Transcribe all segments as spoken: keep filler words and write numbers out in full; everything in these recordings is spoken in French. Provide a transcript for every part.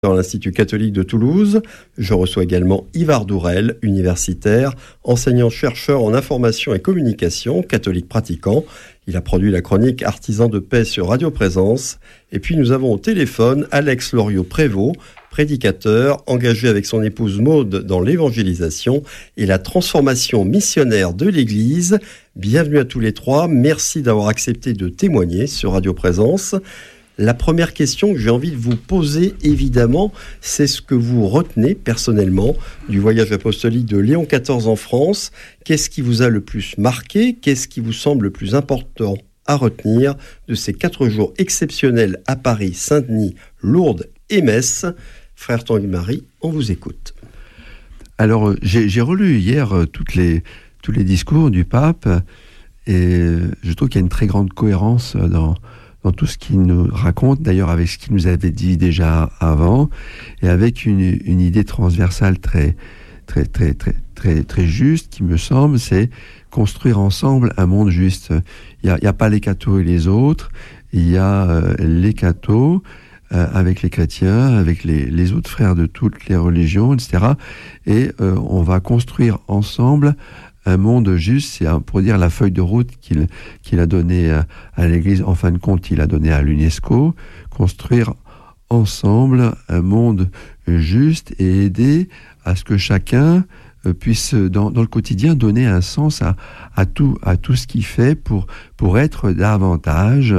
dans l'Institut catholique de Toulouse. Je reçois également Yves Ardourel, universitaire, enseignant-chercheur en information et communication, catholique pratiquant. Il a produit la chronique Artisans de paix sur Radio Présence. Et puis nous avons au téléphone Alex Loriot-Prévost, prédicateur, engagé avec son épouse Maude dans l'évangélisation et la transformation missionnaire de l'Église. Bienvenue à tous les trois. Merci d'avoir accepté de témoigner sur Radio Présence. La première question que j'ai envie de vous poser, évidemment, c'est ce que vous retenez personnellement du voyage apostolique de Léon quatorze en France. Qu'est-ce qui vous a le plus marqué ? Qu'est-ce qui vous semble le plus important à retenir de ces quatre jours exceptionnels à Paris, Saint-Denis, Lourdes et Metz ? Frère Tanguy-Marie, on vous écoute. Alors, j'ai, j'ai relu hier euh, toutes les, tous les discours du pape et je trouve qu'il y a une très grande cohérence dans... dans tout ce qu'il nous raconte, d'ailleurs avec ce qu'il nous avait dit déjà avant, et avec une, une idée transversale très, très, très, très, très, très juste, qui me semble, c'est construire ensemble un monde juste. Il n'y a, il y a pas les cathos et les autres, il y a euh, les cathos euh, avec les chrétiens, avec les, les autres frères de toutes les religions, et cetera. Et euh, on va construire ensemble un monde juste, c'est pour dire la feuille de route qu'il, qu'il a donnée à, à l'Église, en fin de compte, il a donné à l'UNESCO, construire ensemble un monde juste et aider à ce que chacun puisse, dans, dans le quotidien, donner un sens à, à, tout, à tout ce qu'il fait pour, pour être davantage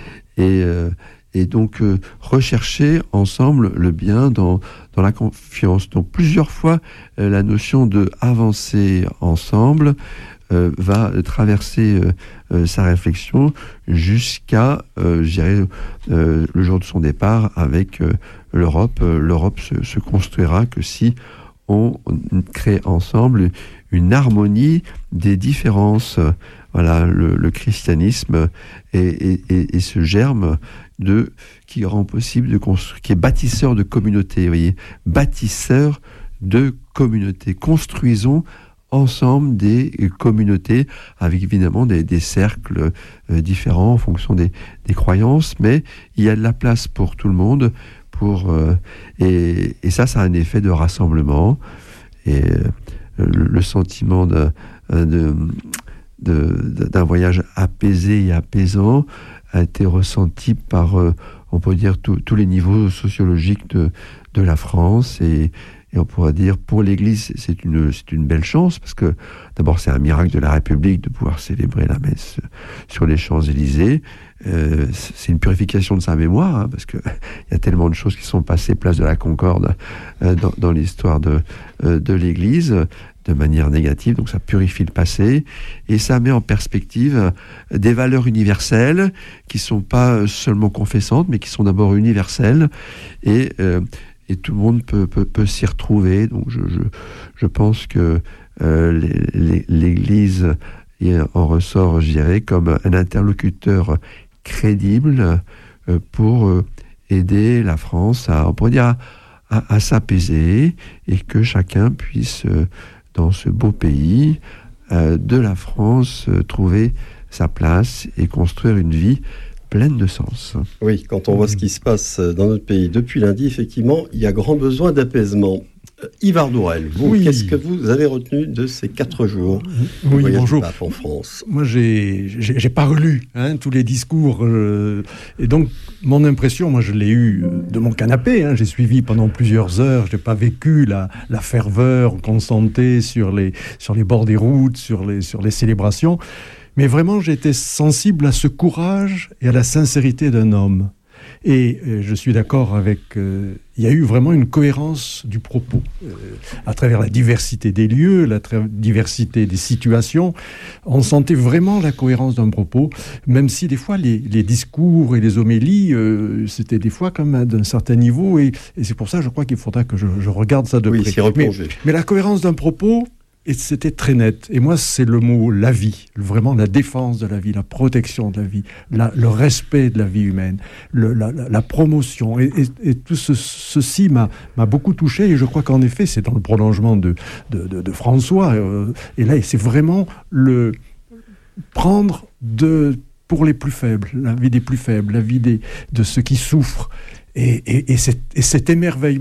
et, et donc euh, rechercher ensemble le bien dans, dans la confiance. Donc plusieurs fois, euh, la notion de avancer ensemble euh, va traverser euh, euh, sa réflexion jusqu'à, euh, je dirais, euh, le jour de son départ avec euh, l'Europe. Euh, L'Europe se, se construira que si on crée ensemble une harmonie des différences. Voilà, le, le christianisme et, et, et, et ce germe de, qui rend possible de construire, qui est bâtisseur de communauté, vous voyez, bâtisseur de communauté. Construisons ensemble des communautés avec évidemment des, des cercles euh, différents en fonction des, des croyances, mais il y a de la place pour tout le monde, pour, euh, et, et ça, ça a un effet de rassemblement et euh, le, le sentiment de, de De, d'un voyage apaisé et apaisant a été ressenti par, euh, on peut dire, tout, tous les niveaux sociologiques de, de la France et, et on pourrait dire pour l'Église c'est une, c'est une belle chance parce que d'abord c'est un miracle de la République de pouvoir célébrer la messe sur les Champs-Élysées. Euh, c'est une purification de sa mémoire hein, parce que il y a tellement de choses qui sont passées place de la Concorde euh, dans, dans l'histoire de, euh, de l'Église de manière négative, donc ça purifie le passé et ça met en perspective des valeurs universelles qui sont pas seulement confessantes mais qui sont d'abord universelles et, euh, et tout le monde peut, peut, peut s'y retrouver. Donc je, je, je pense que euh, les, les, l'Église en ressort, je dirais, comme un interlocuteur crédible euh, pour euh, aider la France à, on pourrait dire, à, à, à s'apaiser et que chacun puisse euh, dans ce beau pays euh, de la France, euh, trouver sa place et construire une vie pleine de sens. Oui, quand on voit ce qui se passe dans notre pays depuis lundi, effectivement, il y a grand besoin d'apaisement. Euh, Yves Ardourel, vous, oui. Qu'est-ce que vous avez retenu de ces quatre jours oui, voyage bonjour. Du pape en France ? Moi, j'ai, j'ai, j'ai pas relu hein, tous les discours. Euh, et donc, mon impression, moi, je l'ai eue de mon canapé. Hein, j'ai suivi pendant plusieurs heures. Je n'ai pas vécu la, la ferveur qu'on sentait sur les, sur les bords des routes, sur les, sur les célébrations. Mais vraiment, j'étais sensible à ce courage et à la sincérité d'un homme. Et euh, je suis d'accord avec... Euh, il y a eu vraiment une cohérence du propos. Euh, à travers la diversité des lieux, la tra- diversité des situations, on sentait vraiment la cohérence d'un propos, même si des fois les, les discours et les homélies, euh, c'était des fois quand même d'un certain niveau. Et, et c'est pour ça, je crois qu'il faudra que je, je regarde ça de oui, près. s'y replonger. Mais, mais la cohérence d'un propos... Et c'était très net. Et moi, c'est le mot la vie, vraiment la défense de la vie, la protection de la vie, la, le respect de la vie humaine, le, la, la, la promotion. Et, et, et tout ce, ceci m'a, m'a beaucoup touché. Et je crois qu'en effet, c'est dans le prolongement de, de, de, de François. Euh, et là, c'est vraiment le prendre de, pour les plus faibles, la vie des plus faibles, la vie des, de ceux qui souffrent. Et, et, et, cet, et cet émerveillement